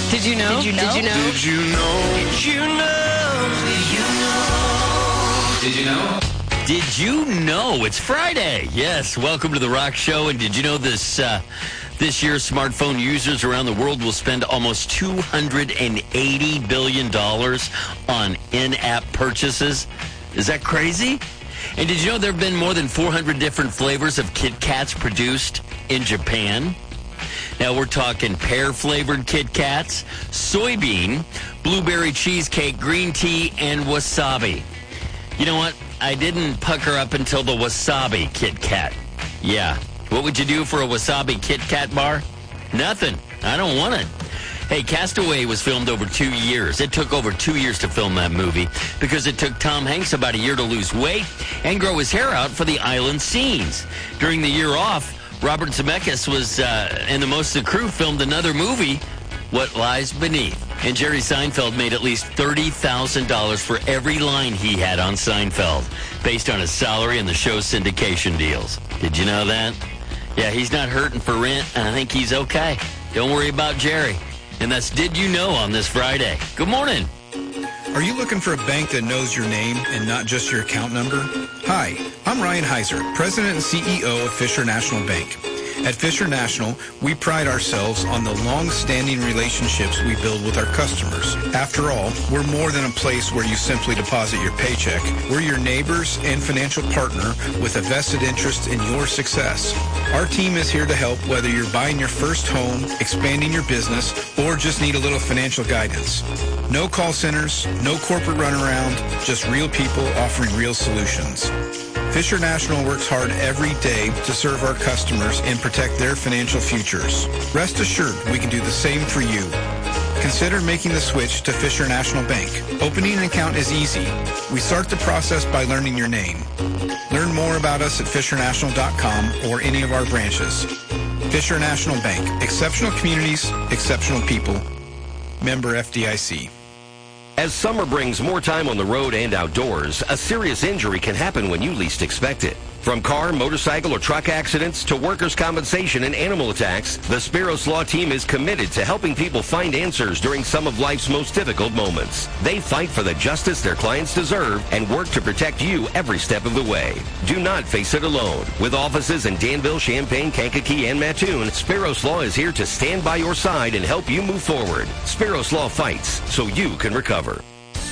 Did you know? Did you know? Did you know? Did you know? Did you know? Did you know? Did you know it's Friday? Yes, welcome to The Rock Show. And did you know this year smartphone users around the world will spend almost $280 billion on in-app purchases? Is that crazy? And did you know there have been more than 400 different flavors of Kit Kats produced in Japan? Now we're talking pear-flavored Kit Kats, soybean, blueberry cheesecake, green tea, and wasabi. You know what? I didn't pucker up until the wasabi Kit Kat. Yeah. What would you do for a wasabi Kit Kat bar? Nothing. I don't want it. Hey, Castaway was filmed over 2 years. It took over 2 years to film that movie because it took Tom Hanks about a year to lose weight and grow his hair out for the island scenes. During the year off, Robert Zemeckis was, and most of the crew filmed another movie, What Lies Beneath. And Jerry Seinfeld made at least $30,000 for every line he had on Seinfeld, based on his salary and the show's syndication deals. Did you know that? Yeah, he's not hurting for rent, and I think he's okay. Don't worry about Jerry. And that's Did You Know on this Friday. Good morning. Are you looking for a bank that knows your name and not just your account number? Hi, I'm Ryan Heiser, President and CEO of Fisher National Bank. At Fisher National, we pride ourselves on the long-standing relationships we build with our customers. After all, we're more than a place where you simply deposit your paycheck. We're your neighbors and financial partner with a vested interest in your success. Our team is here to help whether you're buying your first home, expanding your business, or just need a little financial guidance. No call centers, no corporate runaround, just real people offering real solutions. Fisher National works hard every day to serve our customers and protect their financial futures. Rest assured, we can do the same for you. Consider making the switch to Fisher National Bank. Opening an account is easy. We start the process by learning your name. Learn more about us at fishernational.com or any of our branches. Fisher National Bank. Exceptional communities, exceptional people. Member FDIC. As summer brings more time on the road and outdoors, a serious injury can happen when you least expect it. From car, motorcycle, or truck accidents to workers' compensation and animal attacks, the Spiros Law Team is committed to helping people find answers during some of life's most difficult moments. They fight for the justice their clients deserve and work to protect you every step of the way. Do not face it alone. With offices in Danville, Champaign, Kankakee, and Mattoon, Spiros Law is here to stand by your side and help you move forward. Spiros Law fights so you can recover.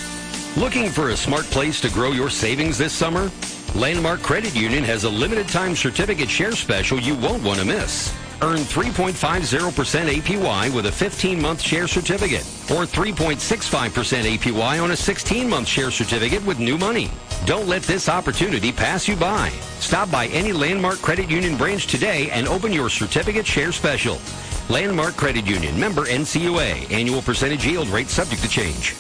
Looking for a smart place to grow your savings this summer? Landmark Credit Union has a limited-time certificate share special you won't want to miss. Earn 3.50% APY with a 15-month share certificate, or 3.65% APY on a 16-month share certificate with new money. Don't let this opportunity pass you by. Stop by any Landmark Credit Union branch today and open your certificate share special. Landmark Credit Union, member NCUA. Annual percentage yield rate subject to change.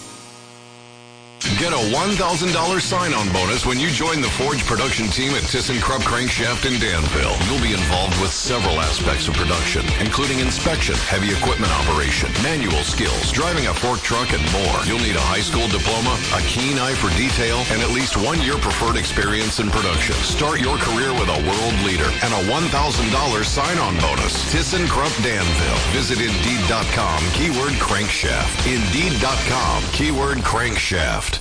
Get a $1,000 sign-on bonus when you join the Forge production team at ThyssenKrupp Crankshaft in Danville. You'll be involved with several aspects of production, including inspection, heavy equipment operation, manual skills, driving a fork truck, and more. You'll need a high school diploma, a keen eye for detail, and at least 1 year preferred experience in production. Start your career with a world leader and a $1,000 sign-on bonus. ThyssenKrupp Danville. Visit Indeed.com, keyword crankshaft. Indeed.com, keyword crankshaft.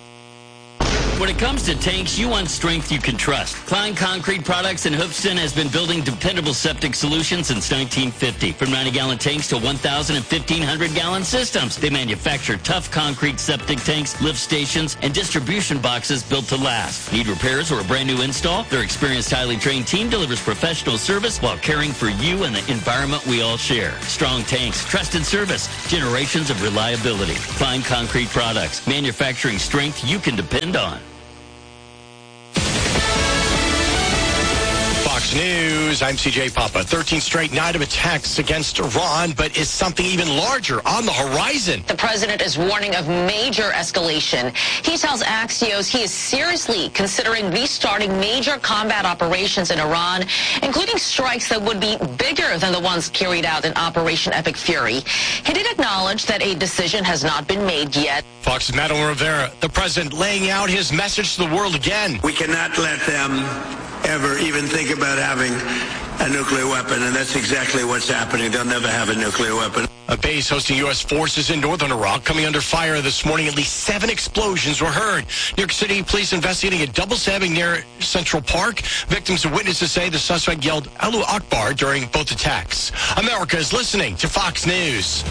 When it comes to tanks, you want strength you can trust. Klein Concrete Products in Hoofston has been building dependable septic solutions since 1950. From 90-gallon tanks to 1,000 and 1,500-gallon systems, they manufacture tough concrete septic tanks, lift stations, and distribution boxes built to last. Need repairs or a brand new install? Their experienced, highly trained team delivers professional service while caring for you and the environment we all share. Strong tanks, trusted service, generations of reliability. Klein Concrete Products, manufacturing strength you can depend on. Fox News, I'm CJ Papa. 13th straight night of attacks against Iran, but is something even larger on the horizon? The president is warning of major escalation. He tells Axios he is seriously considering restarting major combat operations in Iran, including strikes that would be bigger than the ones carried out in Operation Epic Fury. He did acknowledge that a decision has not been made yet. Fox's Madeline Rivera, the president laying out his message to the world again. We cannot let them ever even think about having a nuclear weapon, and that's exactly what's happening. They'll never have a nuclear weapon. A base hosting U.S. forces in northern Iraq coming under fire this morning. At least 7 explosions were heard. New York City police investigating a double stabbing near Central Park. Victims and witnesses say the suspect yelled Allahu Akbar during both attacks. America is listening to Fox News.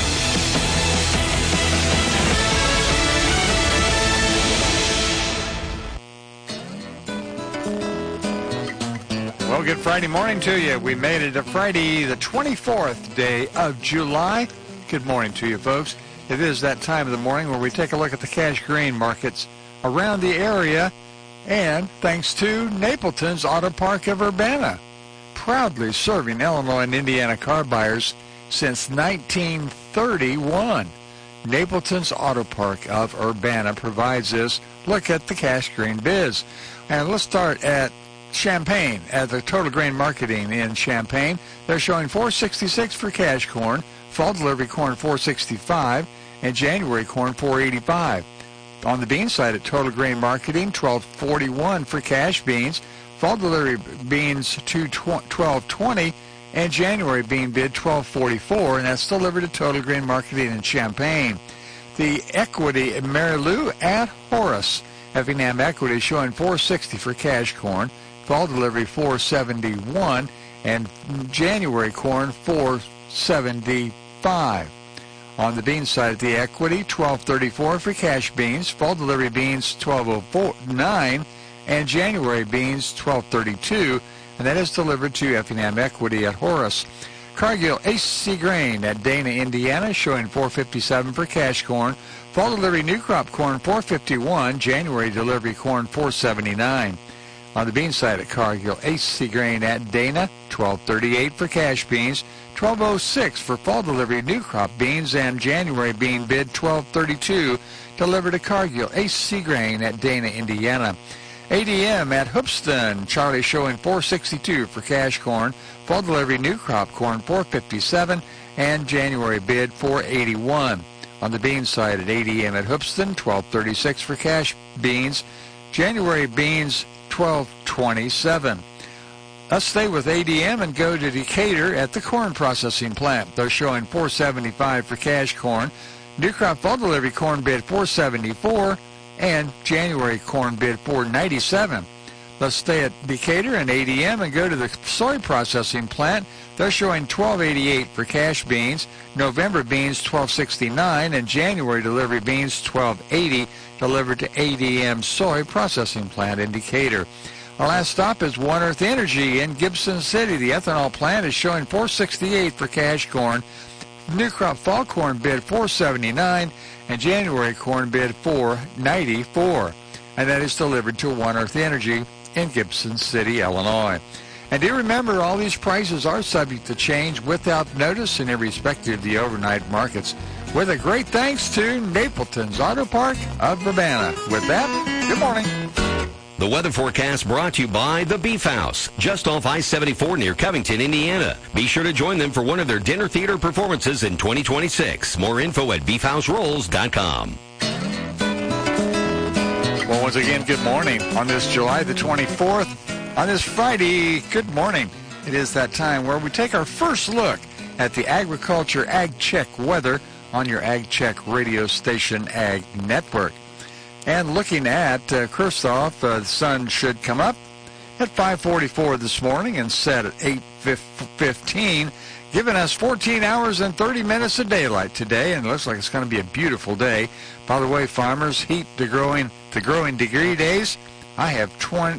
Well, good Friday morning to you. We made it to Friday, the 24th day of July. Good morning to you, folks. It is that time of the morning where we take a look at the cash grain markets around the area, and thanks to Napleton's Auto Park of Urbana, proudly serving Illinois and Indiana car buyers since 1931. Napleton's Auto Park of Urbana provides this look at the cash grain biz. And let's start at Champaign, at the Total Grain Marketing in Champaign. They're showing $4.66 for cash corn, fall delivery corn $4.65, and January corn $4.85. On the bean side at Total Grain Marketing, $12.41 for cash beans, fall delivery beans $12.20, and January bean bid $12.44, and that's delivered to Total Grain Marketing in Champaign. The equity at Mary Lou at Horace, Effingham Equity showing $4.60 for cash corn, fall delivery $4.71, and January corn $4.75. On the bean side of the equity, $12.34 for cash beans, fall delivery beans $12.09, and January beans $12.32, and that is delivered to Effingham Equity at Horace. Cargill AC Grain at Dana, Indiana, showing $4.57 for cash corn, fall delivery new crop corn $4.51, January delivery corn $4.79. On the bean side at Cargill AC Grain at Dana, $12.38 for cash beans, $12.06 for fall delivery new crop beans, and January bean bid $12.32, delivered to Cargill AC Grain at Dana, Indiana. ADM at Hoopston, Charlie showing $4.62 for cash corn, fall delivery new crop corn $4.57, and January bid $4.81. On the bean side at ADM at Hoopston, $12.36 for cash beans, January beans $12.27. Let's stay with ADM and go to Decatur at the corn processing plant. They're showing $4.75 for cash corn, new crop fall delivery corn bid $4.74, and January corn bid $4.97. Let's stay at Decatur and ADM and go to the soy processing plant. They're showing $12.88 for cash beans, November beans $12.69, and January delivery beans $12.80, delivered to ADM soy processing plant in Decatur. Our last stop is One Earth Energy in Gibson City. The ethanol plant is showing $4.68 for cash corn, new crop fall corn bid $4.79, and January corn bid $4.94, and that is delivered to One Earth Energy in Gibson City, Illinois. And do remember, all these prices are subject to change without notice and irrespective of the overnight markets. With a great thanks to Napleton's Auto Park of Urbana. With that, good morning. The weather forecast brought to you by The Beef House, just off I-74 near Covington, Indiana. Be sure to join them for one of their dinner theater performances in 2026. More info at beefhouserolls.com. Well, once again, good morning on this July the 24th. On this Friday, good morning. It is that time where we take our first look at the agriculture Ag Check weather on your Ag Check radio station, Ag Network. And looking at Kristoff, the sun should come up at 5:44 this morning and set at 8:15, giving us 14 hours and 30 minutes of daylight today, and it looks like it's going to be a beautiful day. By the way, farmers, heat the growing degree days. I have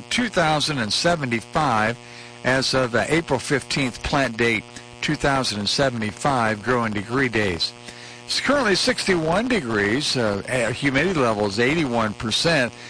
2,075 as of April 15th plant date, 2,075 growing degree days. It's currently 61 degrees. Humidity level is 81%.